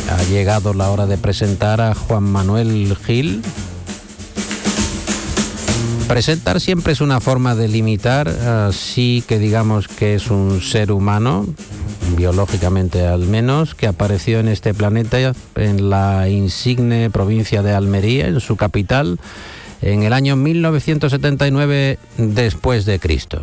Ha llegado la hora de presentar a Juan Manuel Gil. Presentar siempre es una forma de limitar, así que digamos que es un ser humano, biológicamente al menos, que apareció en este planeta, en la insigne provincia de Almería, en su capital, en el año 1979 después de Cristo.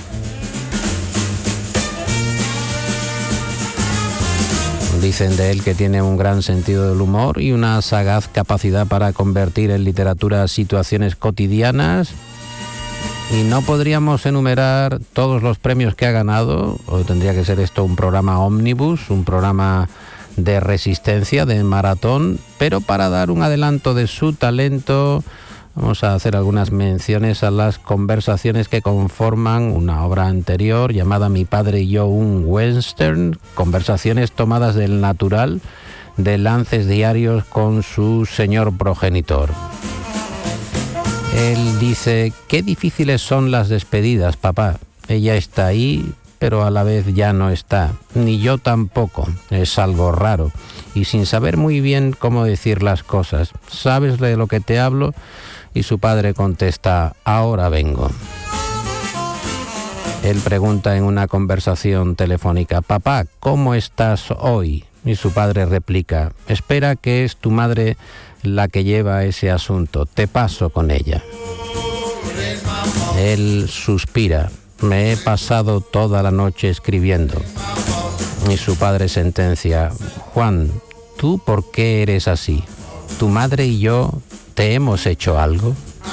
Dicen de él que tiene un gran sentido del humor y una sagaz capacidad para convertir en literatura situaciones cotidianas. Y no podríamos enumerar todos los premios que ha ganado, o tendría que ser esto un programa ómnibus, un programa de resistencia, de maratón, pero para dar un adelanto de su talento, vamos a hacer algunas menciones a las conversaciones que conforman una obra anterior llamada Mi padre y yo, un western, conversaciones tomadas del natural, de lances diarios con su señor progenitor. Él dice: qué difíciles son las despedidas, papá. Ella está ahí, pero a la vez ya no está. Ni yo tampoco. Es algo raro. Y sin saber muy bien cómo decir las cosas. ¿Sabes de lo que te hablo? Y su padre contesta: ahora vengo. Él pregunta en una conversación telefónica: papá, ¿cómo estás hoy? Y su padre replica: espera, que es tu madre la que lleva ese asunto, te paso con ella. Él suspira: me he pasado toda la noche escribiendo. Y su padre sentencia: Juan, ¿tú por qué eres así? ¿Tu madre y yo te hemos hecho algo?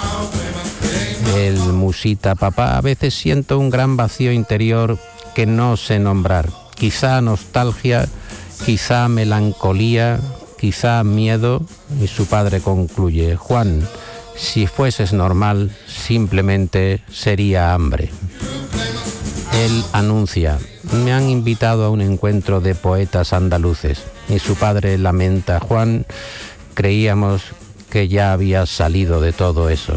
Él musita: papá, a veces siento un gran vacío interior que no sé nombrar. Quizá nostalgia, quizá melancolía, quizá miedo. Y su padre concluye: Juan, si fueses normal, simplemente sería hambre. Él anuncia: me han invitado a un encuentro de poetas andaluces. Y su padre lamenta: Juan, creíamos que ya habías salido de todo eso.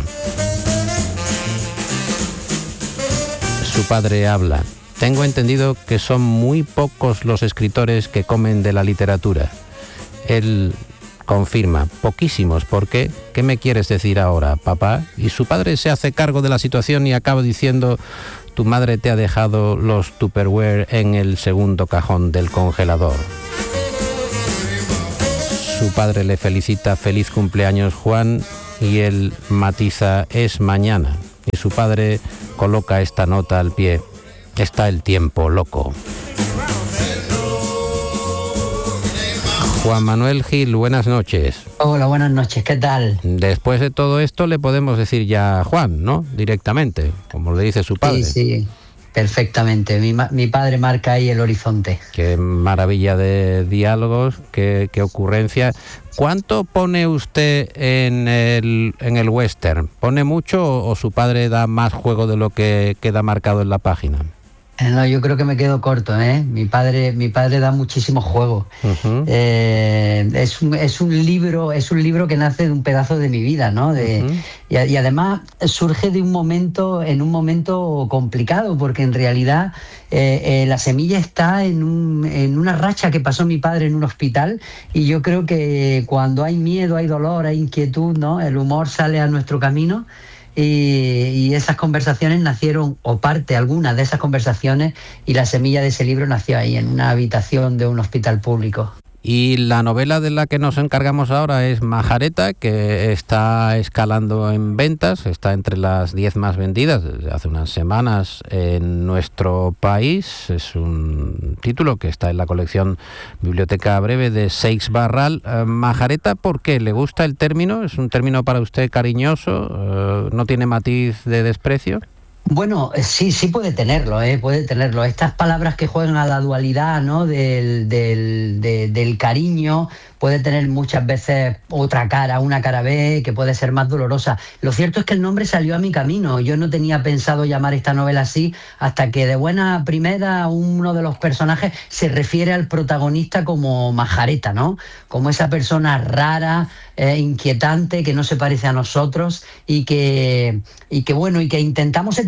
Su padre habla: tengo entendido que son muy pocos los escritores que comen de la literatura. Él confirma: poquísimos. ¿Por qué? ¿Qué me quieres decir ahora, papá? Y su padre se hace cargo de la situación y acaba diciendo: tu madre te ha dejado los Tupperware en el segundo cajón del congelador. Su padre le felicita: feliz cumpleaños, Juan, y él matiza: es mañana. Y su padre coloca esta nota al pie: está el tiempo loco. Juan Manuel Gil, buenas noches. Hola, buenas noches, ¿qué tal? Después de todo esto le podemos decir ya Juan, ¿no? Directamente, como le dice su padre. Sí, perfectamente. Mi padre marca ahí el horizonte. Qué maravilla de diálogos, qué ocurrencia. ¿Cuánto pone usted en el western? ¿Pone mucho o su padre da más juego de lo que queda marcado en la página? No, yo creo que me quedo corto, ¿eh? Mi padre da muchísimo juego. Uh-huh. Es un libro que nace de un pedazo de mi vida, ¿no? Uh-huh. Y además surge en un momento complicado, porque en realidad la semilla está en una racha que pasó mi padre en un hospital, y yo creo que cuando hay miedo, hay dolor, hay inquietud, ¿no? El humor sale a nuestro camino. Y esas conversaciones nacieron, o algunas de esas conversaciones, y la semilla de ese libro nació ahí, en una habitación de un hospital público. Y la novela de la que nos encargamos ahora es Majareta, que está escalando en ventas, está entre las 10 más vendidas desde hace unas semanas en nuestro país. Es un título que está en la colección Biblioteca Breve de Seix Barral. Majareta, ¿por qué? ¿Le gusta el término? ¿Es un término para usted cariñoso? ¿No tiene matiz de desprecio? Bueno, sí puede tenerlo, puede tenerlo. Estas palabras que juegan a la dualidad, ¿no? del cariño, puede tener muchas veces otra cara, una cara B, que puede ser más dolorosa. Lo cierto es que el nombre salió a mi camino. Yo no tenía pensado llamar esta novela así, hasta que de buena primera uno de los personajes se refiere al protagonista como Majareta, ¿no? Como esa persona rara, inquietante, que no se parece a nosotros, y que intentamos etiquetar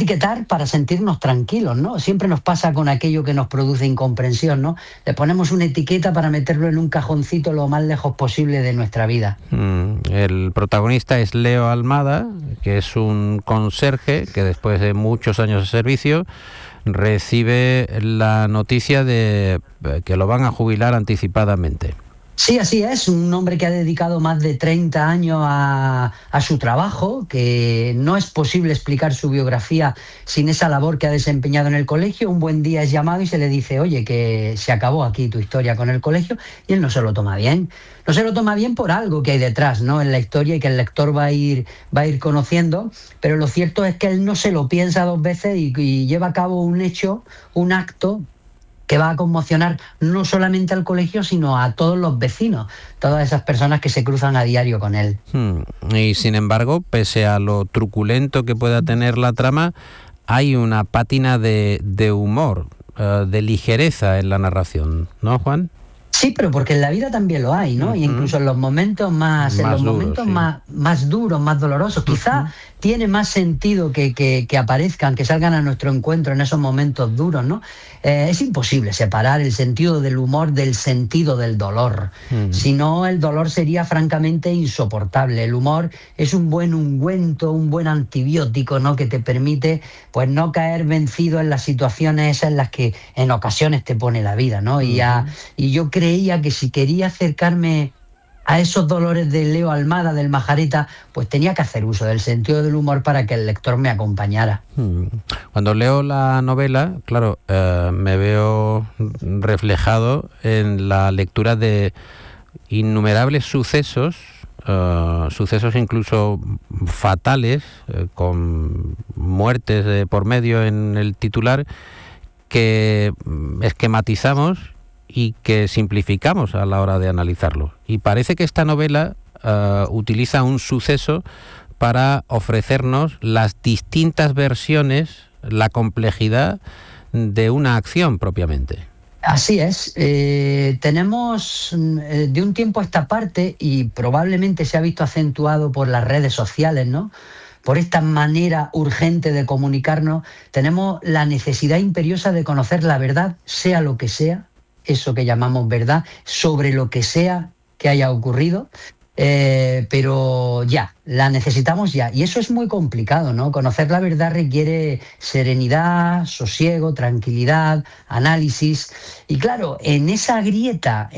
etiquetar para sentirnos tranquilos, ¿no? Siempre nos pasa con aquello que nos produce incomprensión, ¿no? Le ponemos una etiqueta para meterlo en un cajoncito lo más lejos posible de nuestra vida. El protagonista es Leo Almada, que es un conserje que después de muchos años de servicio recibe la noticia de que lo van a jubilar anticipadamente. Sí, así es, un hombre que ha dedicado más de 30 años a su trabajo, que no es posible explicar su biografía sin esa labor que ha desempeñado en el colegio. Un buen día es llamado y se le dice, oye, que se acabó aquí tu historia con el colegio, y él no se lo toma bien. No se lo toma bien por algo que hay detrás, ¿no?, en la historia, y que el lector va a ir conociendo, pero lo cierto es que él no se lo piensa dos veces y lleva a cabo un hecho, un acto que va a conmocionar no solamente al colegio, sino a todos los vecinos, todas esas personas que se cruzan a diario con él. Y sin embargo, pese a lo truculento que pueda tener la trama, hay una pátina de humor, de ligereza en la narración, ¿no, Juan? Sí, pero porque en la vida también lo hay, ¿no? Y incluso en los momentos más duros, más dolorosos. Quizá tiene más sentido que aparezcan, que salgan a nuestro encuentro en esos momentos duros, ¿no? Es imposible separar el sentido del humor del sentido del dolor. Si no, el dolor sería francamente insoportable. El humor es un buen ungüento, un buen antibiótico, ¿no?, que te permite pues no caer vencido en las situaciones esas en las que en ocasiones te pone la vida, ¿no? Y yo creía que si quería acercarme a esos dolores de Leo Almada, del Majareta, pues tenía que hacer uso del sentido del humor para que el lector me acompañara. Cuando leo la novela, claro, me veo reflejado en la lectura de innumerables sucesos, sucesos incluso fatales, con muertes por medio en el titular, que esquematizamos y que simplificamos a la hora de analizarlo. Y parece que esta novela utiliza un suceso para ofrecernos las distintas versiones, la complejidad de una acción propiamente. Así es. Tenemos de un tiempo a esta parte, y probablemente se ha visto acentuado por las redes sociales, ¿no?, por esta manera urgente de comunicarnos, tenemos la necesidad imperiosa de conocer la verdad, sea lo que sea, eso que llamamos verdad, sobre lo que sea que haya ocurrido, pero ya, la necesitamos ya. Y eso es muy complicado, ¿no? Conocer la verdad requiere serenidad, sosiego, tranquilidad, análisis. Y claro, en esa grieta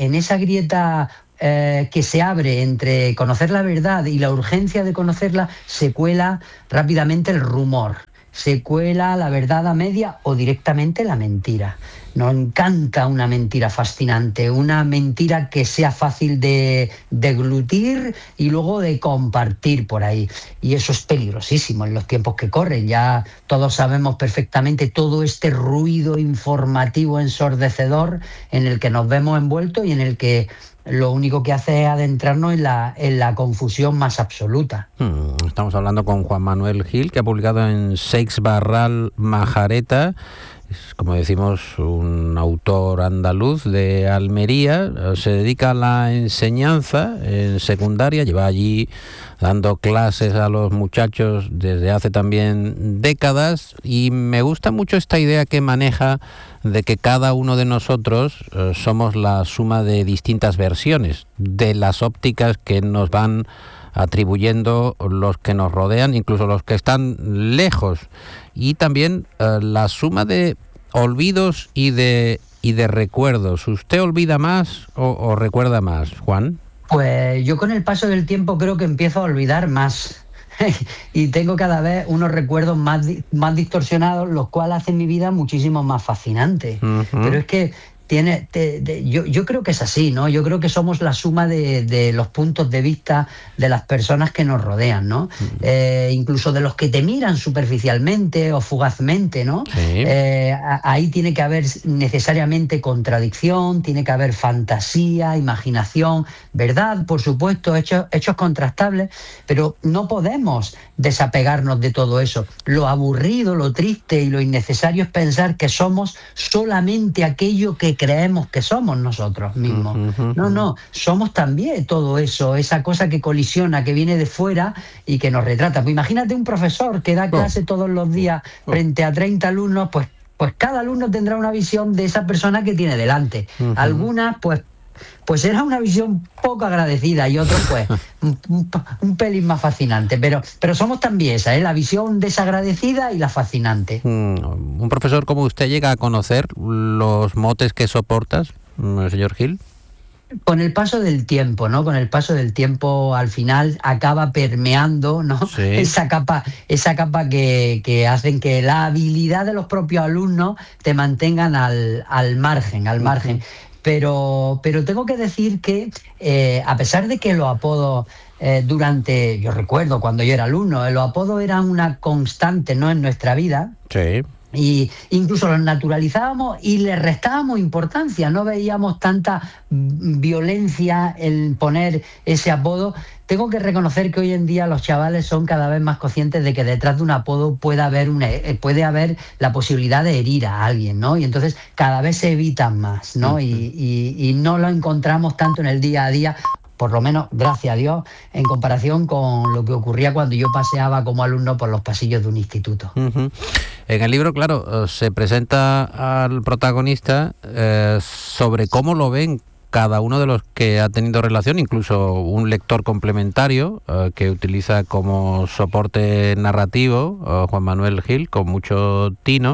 que se abre entre conocer la verdad y la urgencia de conocerla, se cuela rápidamente el rumor. Se cuela la verdad a media o directamente la mentira. Nos encanta una mentira fascinante, una mentira que sea fácil de deglutir y luego de compartir por ahí. Y eso es peligrosísimo en los tiempos que corren. Ya todos sabemos perfectamente todo este ruido informativo ensordecedor en el que nos vemos envueltos y en el que lo único que hace es adentrarnos en la confusión más absoluta. Estamos hablando con Juan Manuel Gil, que ha publicado en Seix Barral Majareta. Es, como decimos, un autor andaluz de Almería. Se dedica a la enseñanza en secundaria, lleva allí dando clases a los muchachos desde hace también décadas, y me gusta mucho esta idea que maneja de que cada uno de nosotros somos la suma de distintas versiones de las ópticas que nos van atribuyendo los que nos rodean, incluso los que están lejos, y también la suma de olvidos y de recuerdos. ¿Usted olvida más o recuerda más, Juan? Pues yo con el paso del tiempo creo que empiezo a olvidar más y tengo cada vez unos recuerdos más distorsionados, los cuales hacen mi vida muchísimo más fascinante. Pero es que yo creo que es así, ¿no? Yo creo que somos la suma de los puntos de vista de las personas que nos rodean, ¿no? Incluso de los que te miran superficialmente o fugazmente, ¿no? Sí. Ahí tiene que haber necesariamente contradicción, tiene que haber fantasía, imaginación, verdad, por supuesto, hechos contrastables, pero no podemos desapegarnos de todo eso. Lo aburrido, lo triste y lo innecesario es pensar que somos solamente aquello que creemos que somos nosotros mismos. No, somos también todo eso, esa cosa que colisiona, que viene de fuera y que nos retrata. Pues imagínate un profesor que da clase todos los días frente a 30 alumnos, pues cada alumno tendrá una visión de esa persona que tiene delante. Algunas, pues era una visión poco agradecida y otros, pues, un pelín más fascinante. Pero somos también esa, la visión desagradecida y la fascinante. ¿Un profesor como usted llega a conocer los motes que soportas, señor Gil? Con el paso del tiempo, ¿no? Con el paso del tiempo, al final acaba permeando, ¿no? Sí. Esa capa que hacen que la habilidad de los propios alumnos te mantengan al margen. Pero tengo que decir que, a pesar de que los apodos yo recuerdo cuando yo era alumno, los apodos eran una constante, ¿no?, en nuestra vida. Sí. Y incluso los naturalizábamos y les restábamos importancia, no veíamos tanta violencia en poner ese apodo. Tengo que reconocer que hoy en día los chavales son cada vez más conscientes de que detrás de un apodo puede haber la posibilidad de herir a alguien, ¿no? Y entonces cada vez se evitan más, ¿no? Y no lo encontramos tanto en el día a día, por lo menos, gracias a Dios, en comparación con lo que ocurría cuando yo paseaba como alumno por los pasillos de un instituto. En el libro, claro, se presenta al protagonista sobre cómo lo ven cada uno de los que ha tenido relación, incluso un lector complementario que utiliza como soporte narrativo Juan Manuel Gil, con mucho tino.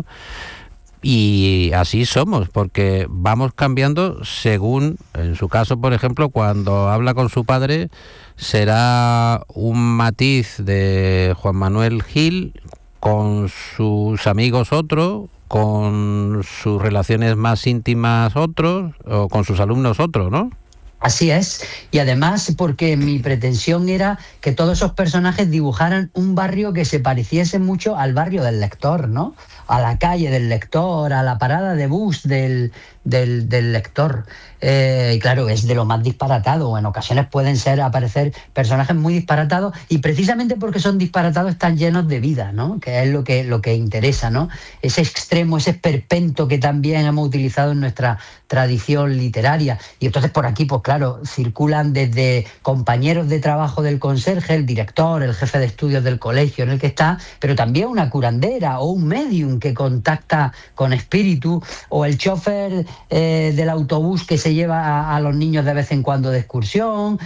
Y así somos, porque vamos cambiando según, en su caso, por ejemplo, cuando habla con su padre, será un matiz de Juan Manuel Gil, con sus amigos otro, con sus relaciones más íntimas otros, o con sus alumnos otro, ¿no? Así es, y además porque mi pretensión era que todos esos personajes dibujaran un barrio que se pareciese mucho al barrio del lector, ¿no? A la calle del lector, a la parada de bus del lector. Y claro, es de lo más disparatado. En ocasiones pueden aparecer personajes muy disparatados, y precisamente porque son disparatados están llenos de vida, ¿no? Que es lo que interesa, ¿no? Ese extremo, ese esperpento que también hemos utilizado en nuestra tradición literaria. Y entonces por aquí, pues claro, circulan desde compañeros de trabajo del conserje, el director, el jefe de estudios del colegio en el que está, pero también una curandera o un medium que contacta con espíritu, o el chofer del autobús que se lleva a los niños de vez en cuando de excursión,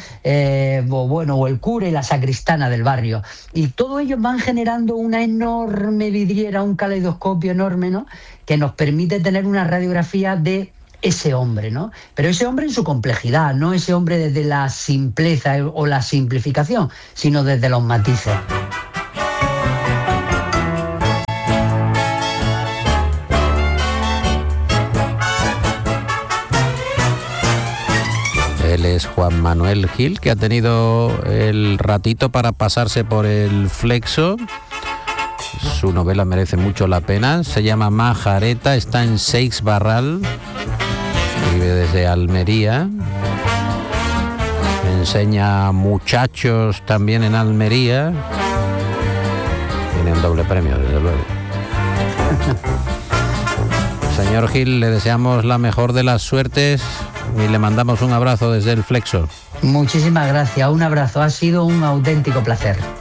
o el cura y la sacristana del barrio. Y todos ellos van generando una enorme vidriera, un caleidoscopio enorme, ¿no?, que nos permite tener una radiografía de ese hombre, ¿no? Pero ese hombre en su complejidad, no ese hombre desde la simpleza o la simplificación, sino desde los matices. Él es Juan Manuel Gil, que ha tenido el ratito para pasarse por el Flexo. Su novela merece mucho la pena. Se llama Majareta, está en Seix Barral. Vive desde Almería. Enseña muchachos también en Almería. Tiene un doble premio, desde luego. Señor Gil, le deseamos la mejor de las suertes y le mandamos un abrazo desde el Flexo. Muchísimas gracias, un abrazo, ha sido un auténtico placer.